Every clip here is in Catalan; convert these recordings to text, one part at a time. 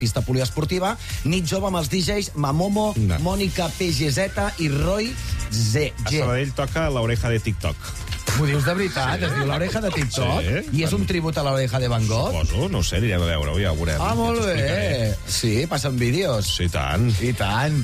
pista poliesportiva, nit jove amb els DJs Mamomo, Mònica PGZ i Roy Z. A Sabadell toca l'oreja de TikTok. M'ho dius de veritat? Es diu l'oreja de TikTok? Sí. I és un tribut a l'oreja de Van Gogh? Suposo, no ho sé, anirem a veure-ho, ja ho veurem. Ah, molt bé. Sí, passen vídeos. Sí, i tant. I tant.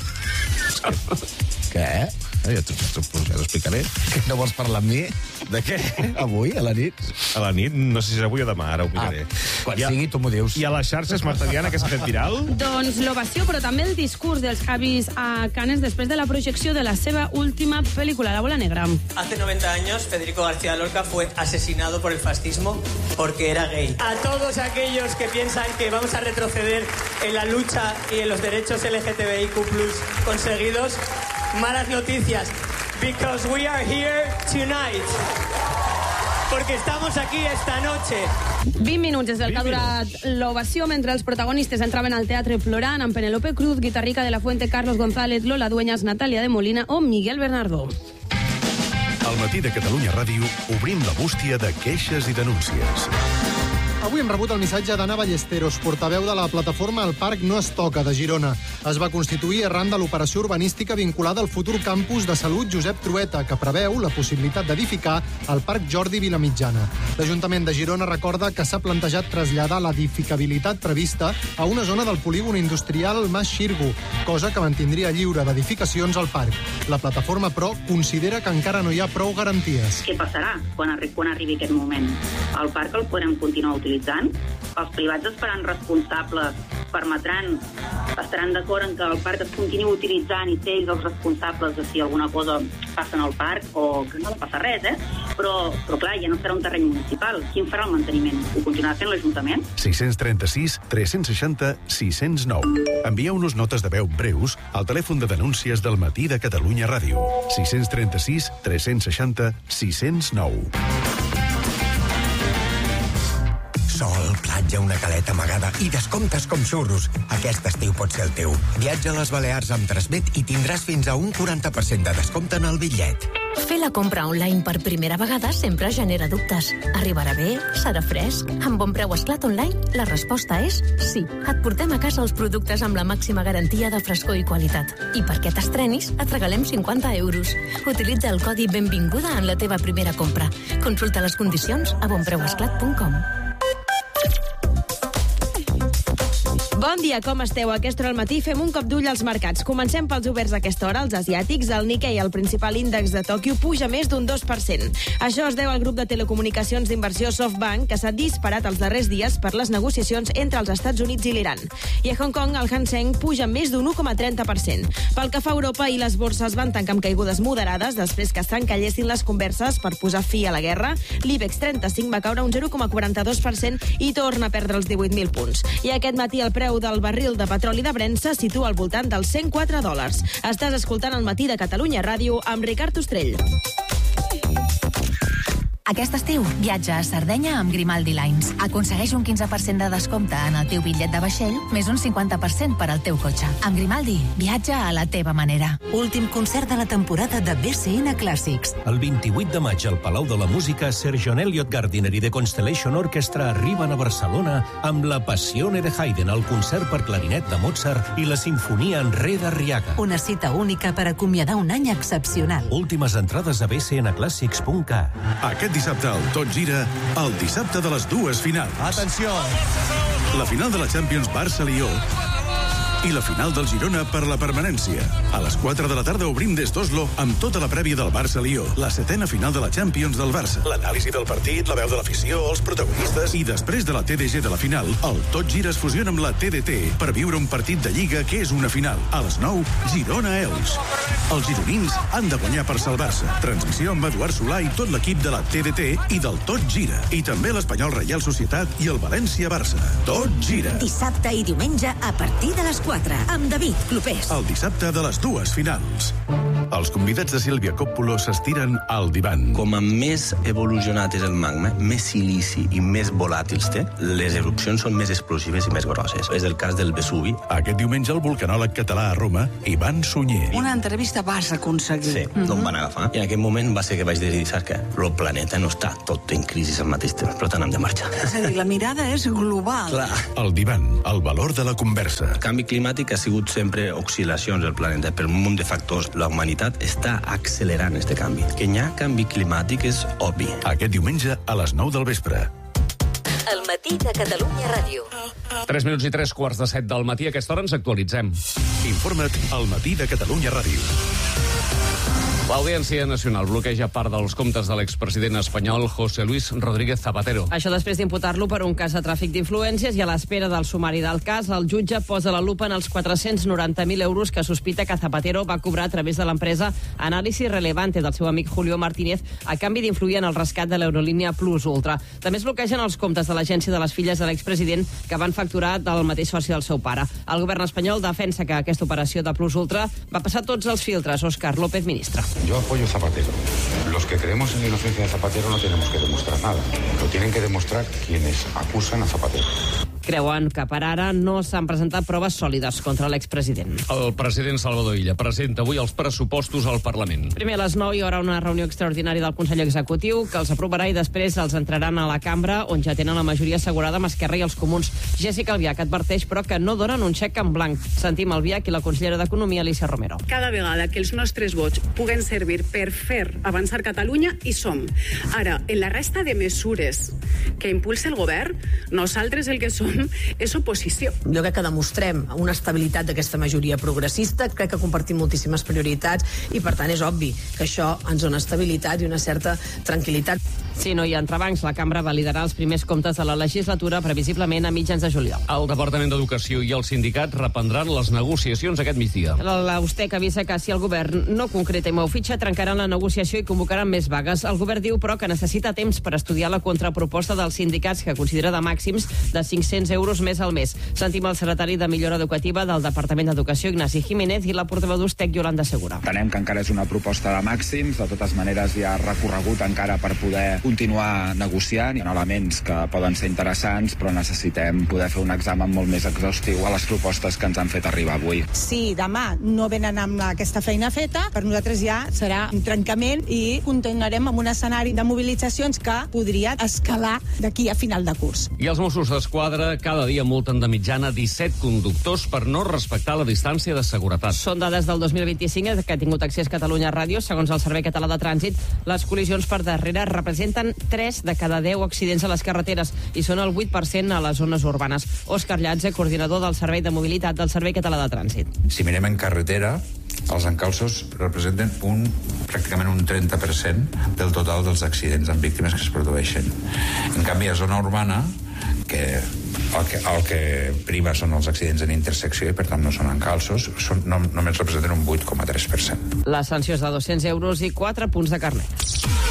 Què? Ja t'ho explicaré. Que no vols parlar amb mi? De què? Avui, a la nit? A la nit, no sé si és avui o demà, ara ho miraré. Quan sigui, tu m'ho dius. I a les xarxes, Marta Diana, que s'ha fet viral? Doncs l'ovació, però també el discurs dels Javis a Cannes després de la projecció de la seva última pel·lícula, La bola negra. Hace 90 años, Federico García Lorca fue asesinado por el fascismo porque era gay. A todos aquellos que piensan que vamos a retroceder en la lucha y en los derechos LGTBIQ+ conseguidos, malas noticias, because we are here tonight. Porque estamos aquí esta noche. 20 minuts és el que ha durat l'ovació mentre els protagonistes entraven al teatre plorant amb Penélope Cruz, Guitarrica de la Fuente, Carlos González, Lola Dueñas, Natàlia de Molina o Miguel Bernardo. Al matí de Catalunya Ràdio obrim la bústia de queixes i denúncies. Avui hem rebut el missatge d'Anna Ballesteros, portaveu de la plataforma El Parc No Es Toca, de Girona. Es va constituir arran de l'operació urbanística vinculada al futur campus de salut Josep Trueta, que preveu la possibilitat d'edificar el Parc Jordi Vilamitjana. L'Ajuntament de Girona recorda que s'ha plantejat traslladar l'edificabilitat prevista a una zona del polígon industrial Mas Xirgu, cosa que mantindria lliure d'edificacions al parc. La plataforma, però, considera que encara no hi ha prou garanties. Què passarà quan arribi aquest moment? El parc el podrem continuar utilitzant? Els privats es faran responsables, estaran d'acord en que el parc es continuï utilitzant i ser ells els responsables de si alguna cosa passa en el parc o que no passa res, Però clar, ja no serà un terreny municipal. Qui en farà el manteniment? Ho continuarà fent l'Ajuntament? 636 360 609. Envieu-nos notes de veu breus al telèfon de denúncies del matí de Catalunya Ràdio. 636 360 609. Sol, platja, una caleta amagada i descomptes com xurros. Aquest estiu pot ser el teu. Viatja a les Balears amb Transmet i tindràs fins a un 40% de descompte en el bitllet. Fer la compra online per primera vegada sempre genera dubtes. Arribarà bé? Serà fresc? Amb Bon Preu Esclat Online, la resposta és sí. Et portem a casa els productes amb la màxima garantia de frescor i qualitat. I perquè t'estrenis, et regalem 50 euros. Utilitza el codi Benvinguda en la teva primera compra. Consulta les condicions a bonpreuesclat.com. Bon dia, com esteu? A aquesta hora al matí fem un cop d'ull als mercats. Comencem pels oberts a aquesta hora, els asiàtics. El Nikkei, el principal índex de Tòquio, puja més d'un 2%. Això es deu al grup de telecomunicacions d'inversió SoftBank, que s'ha disparat els darrers dies per les negociacions entre els Estats Units i l'Iran. I a Hong Kong, el Hang Seng puja més d'un 1,30%. Pel que fa a Europa, i les borses van tancar amb caigudes moderades després que s'encallessin les converses per posar fi a la guerra. L'IBEX 35 va caure un 0,42% i torna a perdre els 18.000 punts. I aquest matí el preu del barril de petroli de Brent se situa al voltant dels $104. Estàs escoltant el matí de Catalunya Ràdio amb Ricard Ostrell. Aquest estiu, viatja a Sardenya amb Grimaldi Lines. Aconsegueix un 15% de descompte en el teu bitllet de vaixell, més un 50% per al teu cotxe. Amb Grimaldi, viatja a la teva manera. Últim concert de la temporada de BCN Clàssics. El 28 de maig al Palau de la Música, Sir John Elliott Gardiner i The Constellation Orchestra arriben a Barcelona amb la Passione de Haydn, el concert per clarinet de Mozart i la Sinfonia en Re d'Arriaga. Una cita única per acomiadar un any excepcional. Últimes entrades a bcnclassics.cat. Aquest dissabte al Tot Gira, el dissabte de les dues finals. Atenció! La final de la Champions Barça-Lió i la final del Girona per la permanència. A les 4 de la tarda obrim des d'Oslo amb tota la prèvia del Barça-Lió, la setena final de la Champions del Barça, l'anàlisi del partit, la veu de l'afició, els protagonistes i després de la TDG de la final, el Tot Gira es fusiona amb la TDT per viure un partit de Lliga que és una final. A les 9, Girona-Elx. Els gironins han de guanyar per salvar-se. Transmissió amb Eduard Solà i tot l'equip de la TDT i del Tot Gira. I també l'Espanyol Reial Societat i el València-Barça. Tot Gira. Dissabte i diumenge a partir de les 4, amb David Clopés. El dissabte de les dues finals. Els convidats de Sílvia Coppolo s'estiren al divan. Com a més evolucionat és el magma, més silici i més volàtils té, les erupcions són més explosives i més grosses. És el cas del Vesuvi. Aquest diumenge el vulcanòleg català a Roma, Ivan Sunyer. Una entrevista vas aconseguir. Sí, no em van agafar. I en aquest moment va ser que vaig decidir, saps què? El planeta no està tot en crisi al mateix temps, per tant hem de marxar. És a dir, la mirada és global. Clar. El divan, el valor de la conversa. El canvi climàtic ha sigut sempre oscil·lacions al planeta per un munt de factors. La humanitat està accelerant este canvi. Que hi ha canvi climàtic és obvi. Aquest diumenge a les 9 del vespre. El matí de Catalunya Ràdio. 3 minuts i 3:15 del matí. A aquesta hora ens actualitzem. Informa't al matí de Catalunya Ràdio. L'Audiència Nacional bloqueja part dels comptes de l'expresident espanyol José Luis Rodríguez Zapatero. Això després d'imputar-lo per un cas de tràfic d'influències i a l'espera del sumari del cas, el jutge posa la lupa en els 490.000 euros que sospita que Zapatero va cobrar a través de l'empresa Anàlisi Relevante del seu amic Julio Martínez a canvi d'influir en el rescat de l'aerolínia Plus Ultra. També es bloquegen els comptes de l'agència de les filles de l'expresident que van facturar del mateix soci del seu pare. El govern espanyol defensa que aquesta operació de Plus Ultra va passar tots els filtres. Òscar López, ministre. Yo apoyo a Zapatero. Los que creemos en la inocencia de Zapatero no tenemos que demostrar nada. Lo tienen que demostrar quienes acusan a Zapatero. Creuen que per ara no s'han presentat proves sòlides contra l'expresident. El president Salvador Illa presenta avui els pressupostos al Parlament. Primer a les 9 hi haurà una reunió extraordinària del Consell Executiu que els aprovarà i després els entraran a la cambra on ja tenen la majoria assegurada amb Esquerra i els Comuns. Jessica Albiach adverteix però que no donen un xec en blanc. Sentim Albiach i la consellera d'Economia, Alicia Romero. Cada vegada que els nostres vots puguen servir per fer avançar Catalunya, hi som. Ara, en la resta de mesures que impulsa el govern, nosaltres el que som és oposició. Jo crec que demostrem una estabilitat d'aquesta majoria progressista, crec que compartim moltíssimes prioritats i, per tant, és obvi que això ens dona estabilitat i una certa tranquil·litat. Si no hi ha entrebancs, la cambra validarà els primers comptes de la legislatura previsiblement a mitjans de juliol. El Departament d'Educació i els sindicats reprendran les negociacions aquest migdia. L'Austec avisa que si el govern no concreta i mou fitxa, trencaran la negociació i convocaran més vagues. El govern diu, però, que necessita temps per estudiar la contraproposta dels sindicats, que considera de màxims de 500 euros més al mes. Sentim el secretari de Millora Educativa del Departament d'Educació, Ignasi Jiménez, i la portaveu d'Austec, Yolanda Segura. Entenem que encara és una proposta de màxims, de totes maneres hi ha recorregut encara per poder continuar negociant. Hi ha elements que poden ser interessants, però necessitem poder fer un examen molt més exhaustiu a les propostes que ens han fet arribar avui. Si demà no venen amb aquesta feina feta, per nosaltres ja serà un trencament i continuarem amb un escenari de mobilitzacions que podria escalar d'aquí a final de curs. I els Mossos d'Esquadra cada dia multen de mitjana 17 conductors per no respectar la distància de seguretat. Són dades del 2025 que ha tingut accés Catalunya Ràdio. Segons el Servei Català de Trànsit, les col·lisions per darrere representen 3 de cada 10 accidents a les carreteres i són el 8% a les zones urbanes. Òscar Llatze, coordinador del Servei de Mobilitat del Servei Català de Trànsit. Si mirem en carretera, els encalços representen pràcticament un 30% del total dels accidents amb víctimes que es produeixen. En canvi, a zona urbana, que el que prima són els accidents en intersecció i per tant no són encalços, només representen un 8,3%. La sanció és de 200 euros i 4 punts de carnet.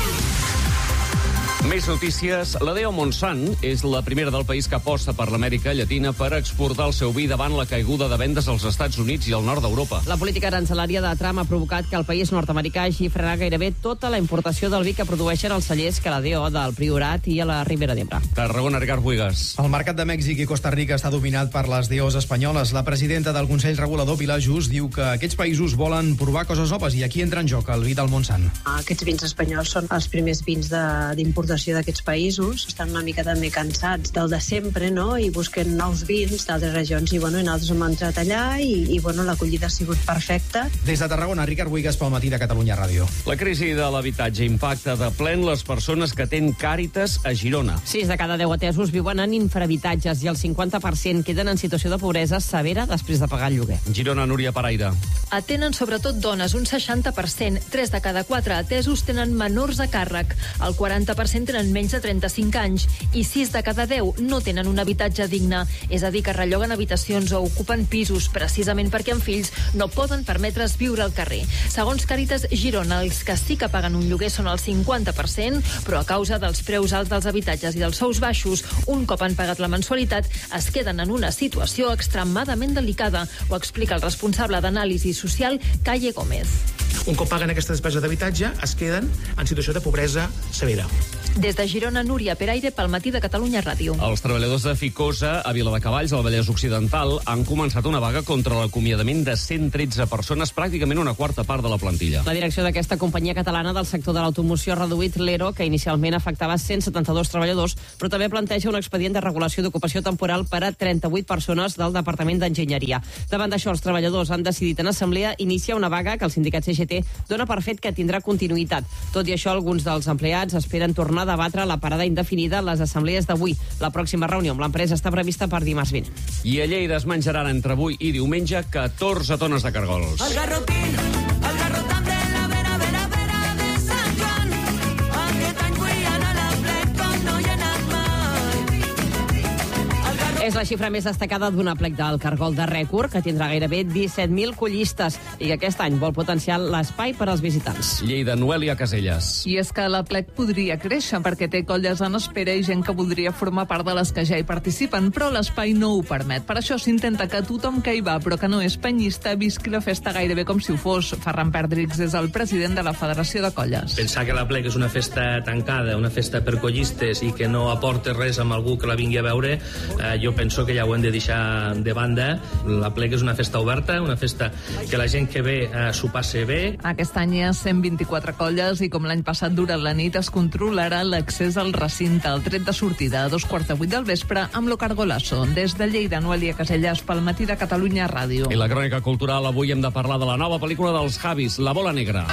Més notícies. La Deo Monsanto és la primera del país que aposta per l'Amèrica Llatina per exportar el seu vi davant la caiguda de vendes als Estats Units i al nord d'Europa. La política arancelària de Trump ha provocat que el país nord-americà hagi frenat gairebé tota la importació del vi que produeixen els cellers que la Deo del Priorat i a la Ribera d'Ebre. Tarragona, Ricard Buigas. El mercat de Mèxic i Costa Rica està dominat per les DOs espanyoles. La presidenta del Consell Regulador, Pilar Just, diu que aquests països volen provar coses noves i aquí entra en joc el vi del Montsant. Aquests vins espanyols són els primers vins d'importació d'aquests països. Estan una mica també cansats del de sempre, no? I busquen nous vins d'altres regions i nosaltres hem entrat allà i l'acollida ha sigut perfecta. Des de Tarragona, Ricard Buigas pel matí de Catalunya Ràdio. La crisi de l'habitatge impacta de plen les persones que tenen Càritas a Girona. 6 de cada 10 atesos viuen en infrahabitatges i el 50% queden en situació de pobresa severa després de pagar el lloguer. Girona, Núria Paraire. Atenen sobretot dones, un 60%. 3 de cada 4 atesos tenen menors a càrrec. El 40% tenen menys de 35 anys i 6 de cada 10 no tenen un habitatge digne. És a dir, que relloguen habitacions o ocupen pisos precisament perquè amb fills no poden permetre's viure al carrer. Segons Càritas Girona, els que sí que paguen un lloguer són el 50%, però a causa dels preus alts dels habitatges i dels sous baixos, un cop han pagat la mensualitat, es queden en una situació extremadament delicada, ho explica el responsable d'anàlisi social, Calle Gómez. Un cop paguen aquesta despesa d'habitatge, es queden en situació de pobresa severa. Des de Girona, Núria Peraire, pel Matí de Catalunya Ràdio. Els treballadors de Ficosa, a Viladecavalls, al Vallès Occidental, han començat una vaga contra l'acomiadament de 113 persones, pràcticament una quarta part de la plantilla. La direcció d'aquesta companyia catalana del sector de l'automoció ha reduït l'ERO, que inicialment afectava 172 treballadors, però també planteja un expedient de regulació d'ocupació temporal per a 38 persones del Departament d'Enginyeria. Davant d'això, els treballadors han decidit en assemblea iniciar una vaga que el sindicat CGT dona per fet que tindrà continuïtat. Tot i això, alguns dels empleats esperen tornar a debatre la parada indefinida a les assemblees d'avui. La pròxima reunió amb l'empresa està prevista per dimarts vinent. I a Lleida es menjaran entre avui i diumenge 14 tones de cargols. El garrotín de la vera de Sant Joan. Aquest any vull anar a la plec com no hi he anat mai. És la xifra més destacada d'una plec del cargol de rècord, que tindrà gairebé 17.000 collistes i que aquest any vol potenciar l'espai per als visitants. Lleida, Noelia Caselles. I és que la plec podria créixer perquè té colles en espera i gent que voldria formar part de les que ja hi participen, però l'espai no ho permet. Per això s'intenta que tothom que hi va, però que no és penyista, visqui la festa gairebé com si ho fos. Ferran Perdrix és el president de la Federació de Colles. Pensar que la plec és una festa tancada, una festa per collistes i que no aporta res amb algú que la vingui a veure, jo penso que ja ho hem de deixar de banda. La plec és una festa oberta, una festa que la gent que ve s'ho passe bé. Aquest any hi ha 124 colles i com l'any passat durant la nit es controlarà l'accés al recinte. El tret de sortida a 2:45 del vespre amb lo Cargolasso. Des de Lleida, Noelia Caselles, pel Matí de Catalunya Ràdio. I la crònica cultural, avui hem de parlar de la nova pel·lícula dels Javis, La bola negra.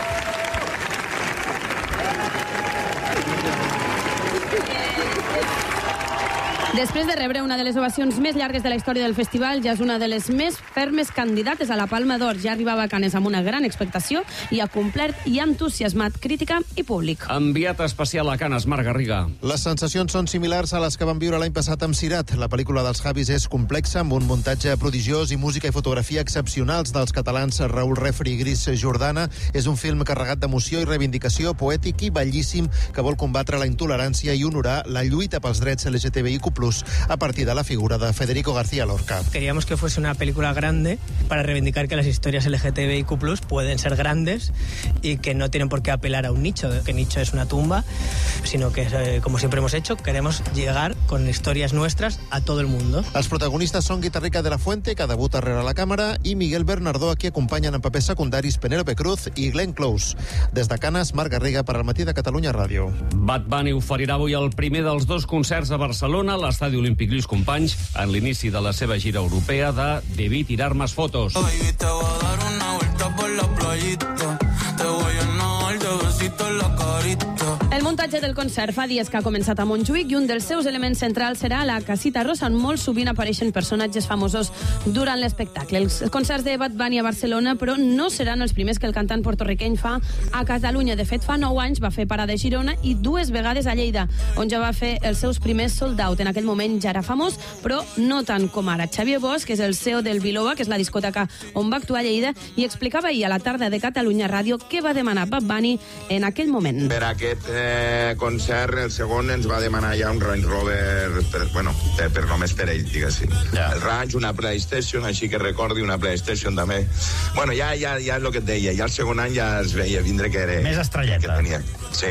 Després de rebre una de les ovacions més llargues de la història del festival, ja és una de les més fermes candidates a la Palma d'Or. Ja arribava a Canes amb una gran expectació i ha complert i ha entusiasmat crítica i públic. Enviat especial a Canes, Marc Garriga. Les sensacions són similars a les que van viure l'any passat amb Cirat. La pel·lícula dels Javis és complexa, amb un muntatge prodigiós i música i fotografia excepcionals dels catalans Raül Refri i Gris Jordana. És un film carregat d'emoció i reivindicació, poètic i bellíssim, que vol combatre la intolerància i honorar la lluita pels drets LGTBIQ+, a partir de la figura de Federico García Lorca. Queríamos que fuese una película grande para reivindicar que las historias LGTBIQ+ pueden ser grandes y que no tienen por qué apelar a un nicho, que nicho es una tumba, sino que, como siempre hemos hecho, queremos llegar con historias nuestras a todo el mundo. Els protagonistes són Guitarrica de la Fuente, que debuta rere la càmera, i Miguel Bernardó, a qui acompanyen en papers secundaris Penélope Cruz i Glenn Close. Des de Canes, Marc Garriga per al Matí de Catalunya Ràdio. Bad Bunny oferirà avui el primer dels dos concerts a Barcelona, l'Estadi Olímpic Lluís Companys, en l'inici de la seva gira europea de Debí tirar más fotos. Baby, te voy a dar una vuelta por la playita. Te voy a nadar de besitos en la carita. El muntatge del concert fa dies que ha començat a Montjuïc i un dels seus elements centrals serà la Casita Rosa, on molt sovint apareixen personatges famosos durant l'espectacle. Els concerts de Bad Bunny a Barcelona, però, no seran els primers que el cantant porto-riqueny fa a Catalunya. De fet, fa 9 anys va fer parada a Girona i 2 vegades a Lleida, on ja va fer els seus primers sold out. En aquell moment ja era famós, però no tant com ara. Xavier Bosch, que és el CEO del Biloba, que és la discoteca on va actuar a Lleida, i explicava ahir a la tarda de Catalunya Ràdio què va demanar Bad Bunny en aquell moment. Per aquest concert, el segon ens va demanar ja un Range Rover, per només per ell, diguéssim. El Range, una PlayStation, així que recordi una PlayStation també. Bueno, ja és el que et deia, ja el segon any ja es veia vindre que era... Més estrelleta. Sí.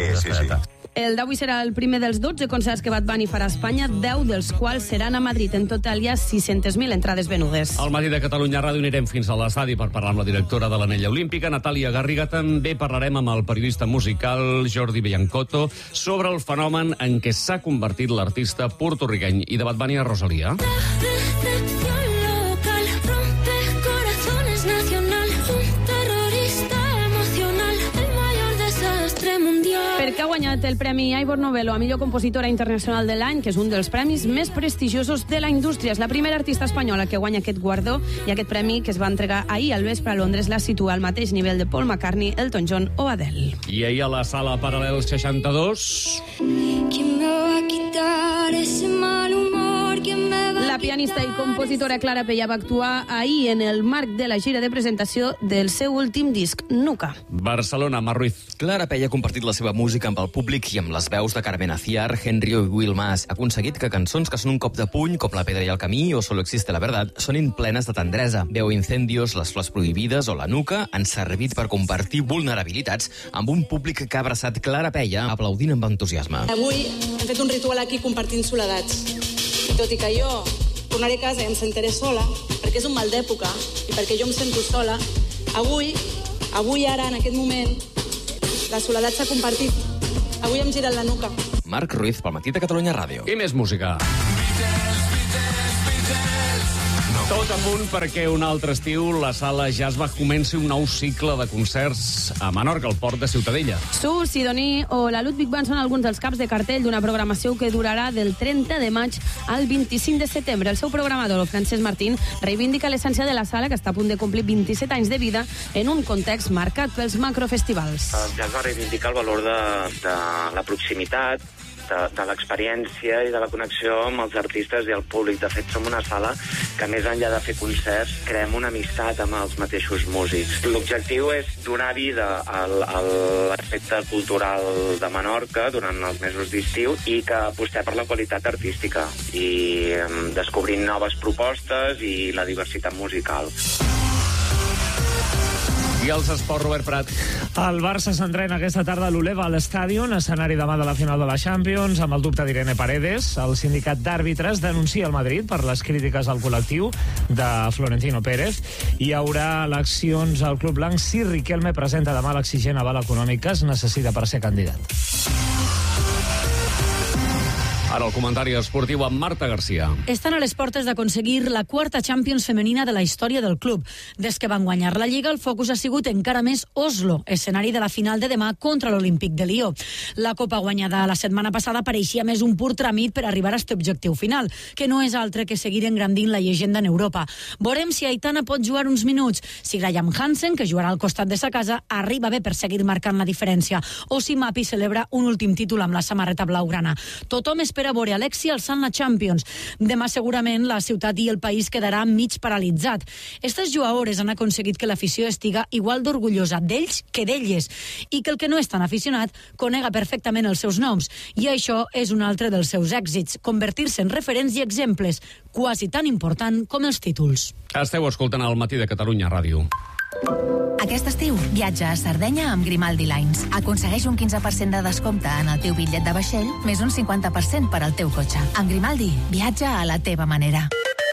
El d'avui serà el primer dels 12 concerts que Bad Bunny farà a Espanya, 10 dels quals seran a Madrid. En total hi ha 600.000 entrades venudes. Al Matí de Catalunya Ràdio anirem fins a l'estadi per parlar amb la directora de l'Anella Olímpica, Natàlia Garriga. També parlarem amb el periodista musical Jordi Biancotto sobre el fenomen en què s'ha convertit l'artista porto-riqueny i de Bad Bunny a Rosalía. Perquè ha guanyat el Premi Ivor Novello a millor compositora internacional de l'any, que és un dels premis més prestigiosos de la indústria. És la primera artista espanyola que guanya aquest guardó, i aquest premi, que es va entregar ahir al vespre a Londres, la situa al mateix nivell de Paul McCartney, Elton John o Adele. I ahir a la sala Paral·lel 62... ¿Quién me va a quitar ese mal humor? ¿Quién me va La pianista i compositora Clara Pella va actuar ahir en el marc de la gira de presentació del seu últim disc, Nuca. Barcelona, Mar Ruiz. Clara Pella ha compartit la seva música amb el públic i amb les veus de Carmen Aciar, Henrio i Will Mas. Ha aconseguit que cançons que són un cop de puny, com La pedra i el camí o Solo existe la verdad, sonin plenes de tendresa. Veu Incendios, Les flors prohibides o La nuca han servit per compartir vulnerabilitats amb un públic que ha abraçat Clara Pella aplaudint amb entusiasme. Avui hem fet un ritual aquí compartint soledats. I tot i que jo tornaré a casa i em sentaré sola, perquè és un mal d'època i perquè jo em sento sola, avui, ara, en aquest moment, la soledat s'ha compartit. Avui hem girat la nuca. Marc Ruiz, pel Matí de Catalunya Ràdio. I més música. Tot a punt perquè un altre estiu la Sala Jazzbach comenci un nou cicle de concerts a Menorca, al port de Ciutadella. Su, Sidoní o la Ludwig Band són alguns dels caps de cartell d'una programació que durarà del 30 de maig al 25 de setembre. El seu programador, Francesc Martín, reivindica l'essència de la sala, que està a punt de complir 27 anys de vida en un context marcat pels macrofestivals. El jazz va reivindicar el valor de la proximitat, de l'experiència i de la connexió amb els artistes i el públic. De fet, som una sala que, més enllà de fer concerts, creem una amistat amb els mateixos músics. L'objectiu és donar vida a l'aspecte cultural de Menorca durant els mesos d'estiu i que apostem per la qualitat artística i descobrint noves propostes i la diversitat musical. I els esports, Robert Prat. El Barça s'entrena aquesta tarda a l'Uleva a l'Estadion, escenari demà de la final de la Champions, amb el dubte d'Irene Paredes. El sindicat d'àrbitres denuncia el Madrid per les crítiques al col·lectiu de Florentino Pérez. Hi haurà eleccions al Club Blanc si Riquelme presenta demà l'exigent aval econòmic que es necessita per ser candidat. Ara el comentari esportiu amb Marta Garcia. Estan a les portes d'aconseguir la quarta Champions femenina de la història del club. Des que van guanyar la Lliga, el focus ha sigut encara més Oslo, escenari de la final de demà contra l'Olímpic de Lió. La Copa guanyada la setmana passada pareixia més un pur tràmit per arribar a aquest objectiu final, que no és altre que seguir engrandint la llegenda en Europa. Veurem si Aitana pot jugar uns minuts, si Graham Hansen, que jugarà al costat de sa casa, arriba bé per seguir marcant la diferència, o si Mapi celebra un últim títol amb la samarreta blaugrana. Tothom espera veure Alexia alçant la Champions. Demà segurament la ciutat i el país quedarà mig paralitzat. Estes jugadores han aconseguit que l'afició estiga igual d'orgullosa d'ells que d'elles i que el que no és tan aficionat conega perfectament els seus noms. I això és un altre dels seus èxits, convertir-se en referents i exemples, quasi tan important com els títols. Esteu escoltant el Matí de Catalunya Ràdio. Aquest estiu, viatja a Sardenya amb Grimaldi Lines. Aconsegueix un 15% de descompte en el teu bitllet de vaixell, més un 50% per al teu cotxe. Amb Grimaldi, viatja a la teva manera.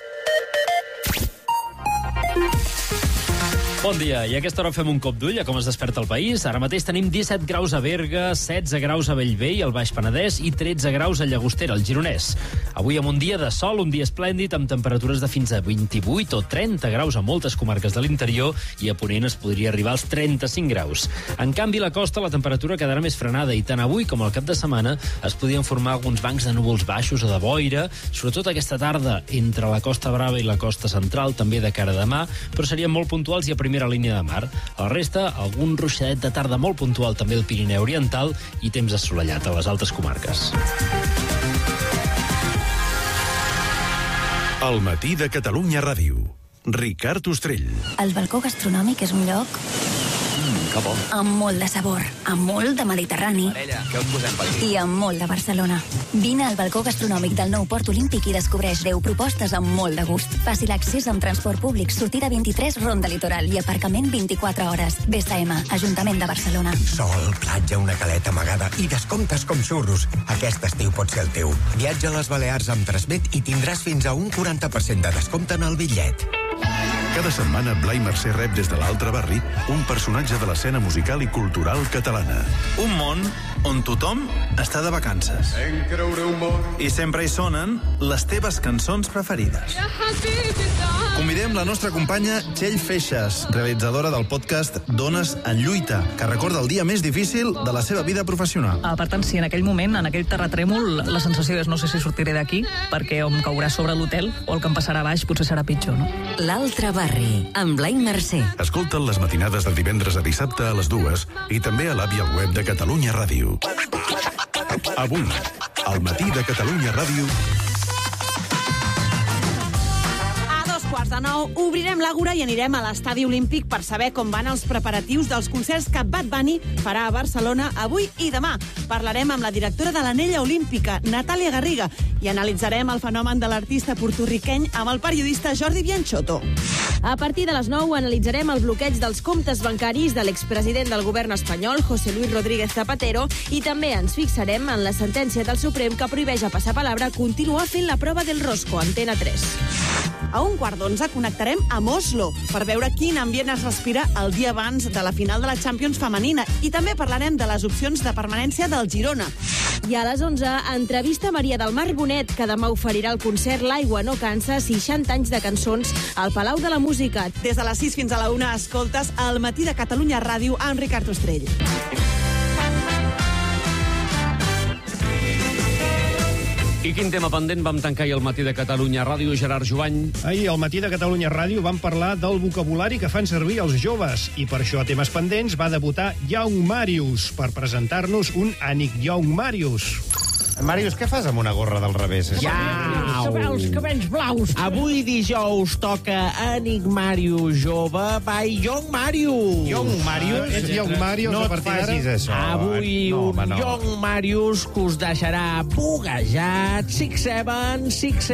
Bon dia, i a aquesta hora fem un cop d'ull a com es desperta el país. Ara mateix tenim 17 graus a Berga, 16 graus a Bellvei, al Baix Penedès, i 13 graus a Llagostera, al Gironès. Avui amb un dia de sol, un dia esplèndid, amb temperatures de fins a 28 o 30 graus a moltes comarques de l'interior, i a Ponent es podria arribar als 35 graus. En canvi, a la costa la temperatura quedarà més frenada, i tant avui com al cap de setmana es podien formar alguns bancs de núvols baixos o de boira, sobretot aquesta tarda entre la Costa Brava i la costa central, també de cara a demà, però serien molt puntuals i a primera línia de mar. A la resta, algun ruixadet de tarda molt puntual també al Pirineu Oriental i temps assolellat a les altres comarques. El Matí de Catalunya Ràdio. Ricard Ostrell. El balcó gastronòmic és un lloc Que bo. amb molt de sabor, amb molt de Mediterrani Parella, què us posem per aquí? i amb molt de Barcelona. Vine al balcó gastronòmic del nou Port Olímpic i descobreix 10 propostes amb molt de gust. Fàcil accés amb transport públic, sortida 23, ronda litoral i aparcament 24 hores. BSM, Ajuntament de Barcelona. Sol, platja, una caleta amagada i descomptes com xurros. Aquest estiu pot ser el teu. Viatja a les Balears amb Transmet i tindràs fins a un 40% de descompte en el bitllet. Cada setmana Blai Mercè rep des de l'altre barri un personatge de l'escena musical i cultural catalana. Un món on tothom està de vacances. I sempre hi sonen les teves cançons preferides. Convidem la nostra companya Txell Feixas, realitzadora del podcast Dones en lluita, que recorda el dia més difícil de la seva vida professional. Per tant, si en aquell moment, en aquell terratrèmol, la sensació és no sé si sortiré d'aquí, perquè o em caurà sobre l'hotel o el que em passarà a baix potser serà pitjor, no? L'altre barri, amb Blai Mercè. Escolta'n les matinades de divendres a dissabte a les 2 i també a l'app i al web de Catalunya Ràdio. Avui, al Matí de Catalunya Ràdio, 8:45, obrirem l'Àgora i anirem a l'Estadi Olímpic per saber com van els preparatius dels concerts que Bad Bunny farà a Barcelona avui i demà. Parlarem amb la directora de l'Anella Olímpica, Natàlia Garriga, i analitzarem el fenomen de l'artista portorriqueny amb el periodista Jordi Bianchotto. A partir de les 9 analitzarem el bloqueig dels comptes bancaris de l'expresident del govern espanyol, José Luis Rodríguez Zapatero, i també ens fixarem en la sentència del Suprem que prohibeix a Passapalabra continuar fent la prova del Rosco, Antena 3. A 11:15 connectarem amb Oslo per veure quin ambient es respira el dia abans de la final de la Champions femenina i també parlarem de les opcions de permanència del Girona. I a les 11, entrevista Maria del Mar Bonet, que demà oferirà el concert L'aigua no cansa, 60 anys de cançons al Palau de la Música. Des de les 6 fins a la 1 escoltes El matí de Catalunya Ràdio amb Ricard Ostrell. I quin tema pendent vam tancar ahir al matí de Catalunya Ràdio, Gerard Jovany? Ahir al matí de Catalunya Ràdio vam parlar del vocabulari que fan servir els joves i per això a temes pendents va debutar Young Marius per presentar-nos un Ànic Young Marius. Màrius, què fas amb una gorra del revés? Els cabells blaus. Avui dijous toca Ànic Màrius jove by Young Marius. Young Marius? Ets Young Marius no a partir d'ara? No et facis això. Avui un Young Marius que us deixarà buguejat. 6-7.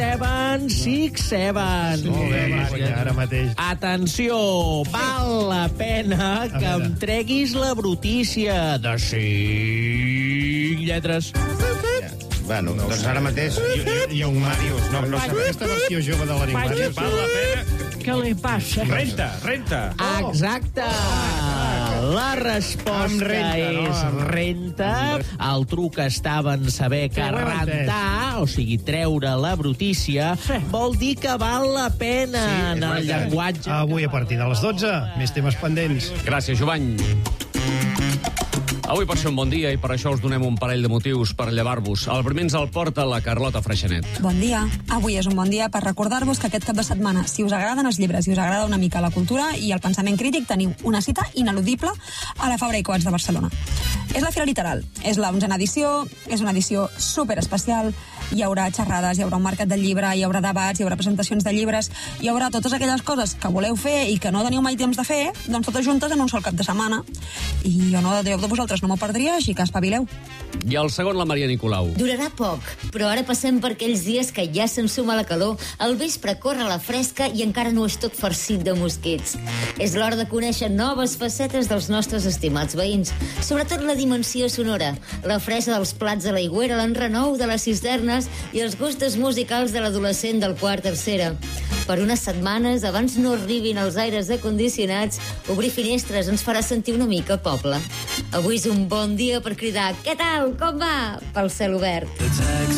Molt bé, Màrius, ara mateix. Atenció, val la pena que em treguis la brutícia de 5 lletres. Bueno, doncs ara mateix, Young Marius. No sé, aquesta versió jove de l'Ànic Marius. Val la pena. Què li passa? Renta. Exacte. La resposta és renta. El truc estava en saber que rentar, o sigui, treure la brutícia, vol dir que val la pena en el llenguatge. Avui, a partir de les 12, més temes pendents. Gràcies, Jovany. Avui pot ser un bon dia i per això us donem un parell de motius per llevar-vos. El primer ens el porta la Carlota Freixanet. Bon dia. Avui és un bon dia per recordar-vos que aquest cap de setmana, si us agraden els llibres i us agrada una mica la cultura i el pensament crític, teniu una cita ineludible a la Fabra i Coats de Barcelona. És la Fira Literal. És la 11a edició, és una edició superespecial. Hi haurà xerrades, hi haurà un mercat del llibre, hi haurà debats, hi haurà presentacions de llibres, hi haurà totes aquelles coses que voleu fer i que no teniu mai temps de fer, doncs totes juntes en un sol cap de setmana. I jo no de vosaltres no m'ho perdria, així que espavileu. I el segon, la Maria Nicolau. Durarà poc, però ara passem per aquells dies que ja se'n suma la calor, al vespre corre la fresca i encara no és tot farcit de mosquits. És l'hora de conèixer noves facetes dels nostres estimats veïns, sobretot la dimensió sonora, la fresa dels plats de l'aigüera, l'enrenou de les cisternes i els gustos musicals de l'adolescent del quart tercera. Per unes setmanes, abans no arribin els aires acondicionats, obrir finestres ens farà sentir una mica poble. Avui és un bon dia per cridar «Què tal? Com va?» pel cel obert.